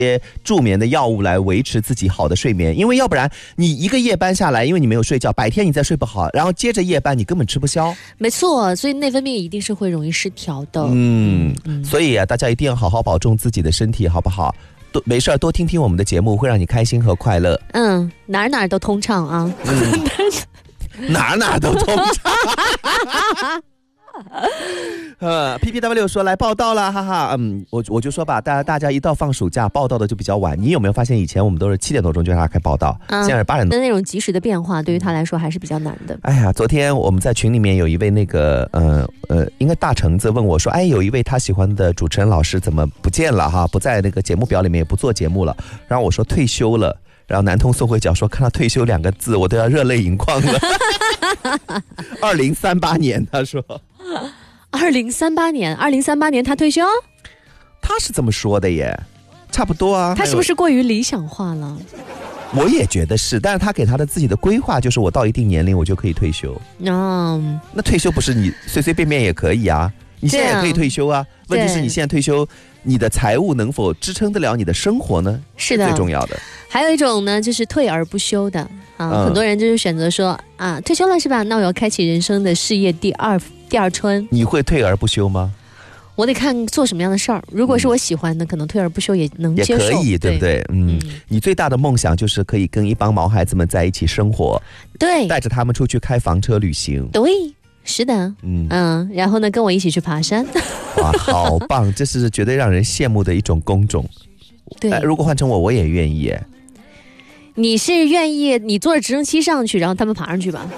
些助眠的药物来维持自己好的睡眠，因为要不然你一个夜班下来，因为你没有睡觉，白天你再睡不好，然后接着夜班你根本吃不消。 没错，所以内分泌一定是会容易失调的。 所以啊，大家一定要好好保重自己的身体，好不好？没事多听听我们的节目，会让你开心和快乐。 哪儿都通畅啊。 哪儿都通畅。PPW 说来报道了，哈哈。我就说吧，大家一到放暑假，报道的就比较晚。你有没有发现以前我们都是7点多钟就让他开报道，现在是8点多。 那种及时的变化，对于他来说还是比较难的。 哎呀，昨天我们在群里面有一位那个应该大橙子问我说，哎，有一位他喜欢的主持人老师怎么不见了哈，不在那个节目表里面，也不做节目了。然后我说退休了。然后南通送回脚说，看到退休2个字我都要热泪盈眶了。2038年他说 2038年他退休， 他是这么说的耶，差不多啊。 他是不是过于理想化了？ 我也觉得是，但是他给他的自己的规划就是我到一定年龄我就可以退休。那退休不是你随随便便也可以啊，你现在也可以退休啊。问题是你现在退休，你的财务能否支撑得了你的生活呢？ 是的， 最重要的。 还有一种呢，就是退而不休的很多人就是选择说退休了是吧？那我要开启人生的事业第二春。你会退而不休吗？我得看做什么样的事儿。如果是我喜欢的，可能退而不休也能接受，也可以，对不对？你最大的梦想就是可以跟一帮毛孩子们在一起生活，对，带着他们出去开房车旅行，对。是的，然后呢，跟我一起去爬山。哇，好棒！这是绝对让人羡慕的一种工种。对，如果换成我也愿意耶。你是愿意你坐着直升机上去，然后他们爬上去吧？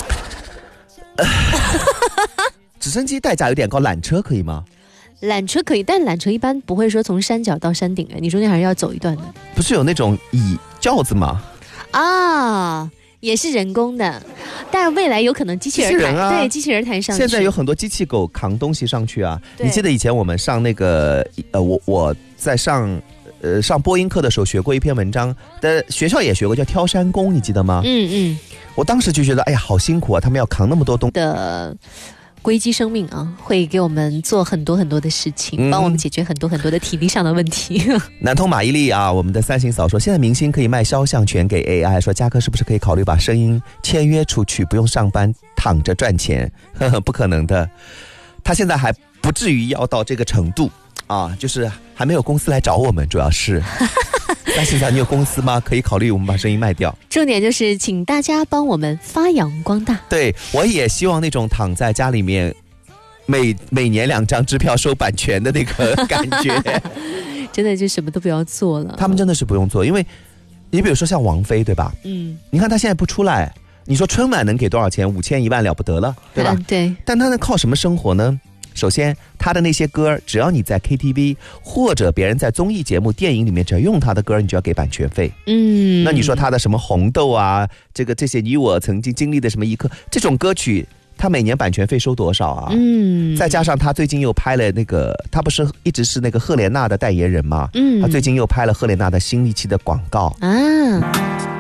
直升机代价有点高，缆车可以吗？缆车可以，但缆车一般不会说从山脚到山顶，你中间还是要走一段的。不是有那种轿子吗？也是人工的，但是未来有可能机器人抬，对，机器人抬上去。现在有很多机器狗扛东西上去啊。你记得以前我们上那个我在上播音课的时候学过一篇文章，的学校也学过，叫挑山工，你记得吗？我当时就觉得哎呀好辛苦啊，他们要扛那么多东西的硅基生命啊，会给我们做很多很多的事情，帮我们解决很多很多的体力上的问题。南通马伊琍啊，我们的三行嫂说，现在明星可以卖肖像权给 AI， 说嘉哥是不是可以考虑把声音签约出去，不用上班躺着赚钱？不可能的，他现在还不至于要到这个程度啊，就是还没有公司来找我们，主要是。但现在你有公司吗？可以考虑我们把声音卖掉。重点就是请大家帮我们发扬光大。对，我也希望那种躺在家里面每年2张支票收版权的那个感觉。真的就什么都不要做了。他们真的是不用做，因为你比如说像王菲对吧？你看她现在不出来，你说春晚能给多少钱？5000、1万了不得了，对吧？对。但她能靠什么生活呢？首先他的那些歌，只要你在 KTV 或者别人在综艺节目电影里面只要用他的歌，你就要给版权费。那你说他的什么红豆啊，这些你我曾经经历的什么一刻，这种歌曲他每年版权费收多少啊？再加上他最近又拍了那个，他不是一直是那个赫莲娜的代言人吗？他最近又拍了赫莲娜的新一期的广告啊。